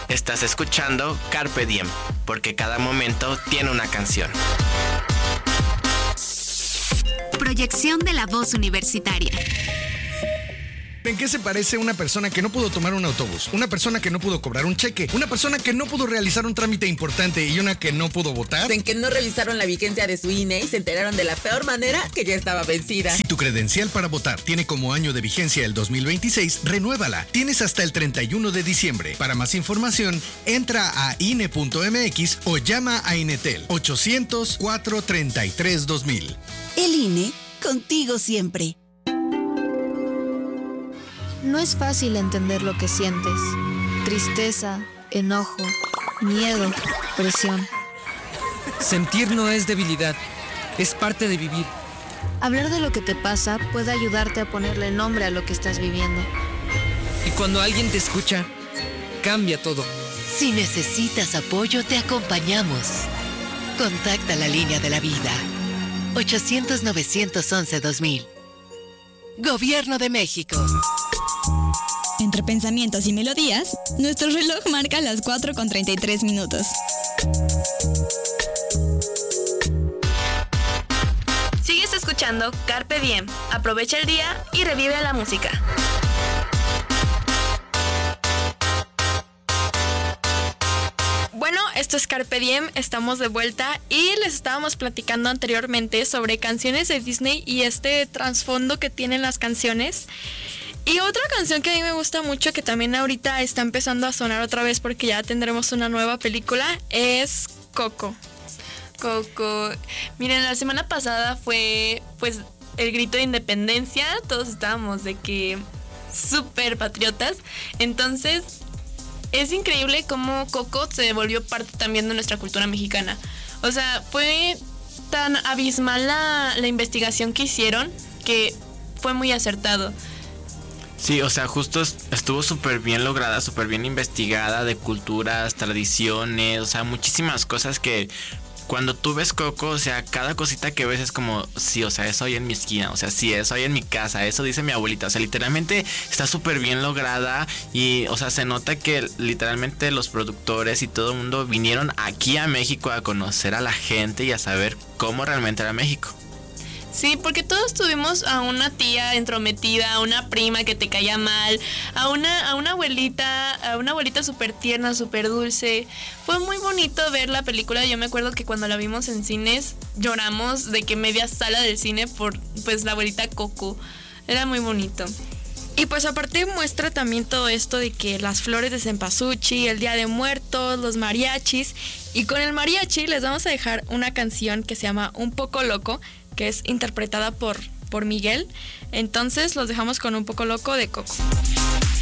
Estás escuchando Carpe Diem, porque cada momento tiene una canción. Proyección de la voz universitaria. ¿En qué se parece una persona que no pudo tomar un autobús? Una persona que no pudo cobrar un cheque, una persona que no pudo realizar un trámite importante y una que no pudo votar. En que no revisaron la vigencia de su INE y se enteraron de la peor manera que ya estaba vencida. Si tu credencial para votar tiene como año de vigencia el 2026, renuévala. Tienes hasta el 31 de diciembre. Para más información, entra a INE.mx o llama a Inetel 800-433-2000. El INE, contigo siempre. No es fácil entender lo que sientes. Tristeza, enojo, miedo, presión. Sentir no es debilidad, es parte de vivir. Hablar de lo que te pasa puede ayudarte a ponerle nombre a lo que estás viviendo. Y cuando alguien te escucha, cambia todo. Si necesitas apoyo, te acompañamos. Contacta la línea de la vida. 800-911-2000. Gobierno de México. Entre pensamientos y melodías, nuestro reloj marca las 4:33. Sigues escuchando Carpe Diem. Aprovecha el día y revive la música. Bueno, esto es Carpe Diem, estamos de vuelta y les estábamos platicando anteriormente sobre canciones de Disney y este trasfondo que tienen las canciones. Y otra canción que a mí me gusta mucho, que también ahorita está empezando a sonar otra vez porque ya tendremos una nueva película, es Coco. Coco. Miren, la semana pasada fue pues el grito de independencia, todos estábamos de que súper patriotas, entonces es increíble cómo Coco se volvió parte también de nuestra cultura mexicana. O sea, fue tan abismal la investigación que hicieron que fue muy acertado. Sí, o sea, justo estuvo súper bien lograda, súper bien investigada de culturas, tradiciones, o sea, muchísimas cosas que cuando tú ves Coco, o sea, cada cosita que ves es como, sí, o sea, eso hay en mi esquina, o sea, sí, eso hay en mi casa, eso dice mi abuelita, o sea, literalmente está súper bien lograda y, o sea, se nota que literalmente los productores y todo el mundo vinieron aquí a México a conocer a la gente y a saber cómo realmente era México. Sí, porque todos tuvimos a una tía entrometida, a una prima que te caía mal, a una abuelita súper tierna, súper dulce. Fue muy bonito ver la película. Yo me acuerdo que cuando la vimos en cines lloramos de que media sala del cine por pues la abuelita Coco. Era muy bonito. Y pues aparte muestra también todo esto de que las flores de cempasúchil, el Día de Muertos, los mariachis. Y con el mariachi les vamos a dejar una canción que se llama Un Poco Loco, que es interpretada por Miguel. Entonces los dejamos con Un Poco Loco de Coco.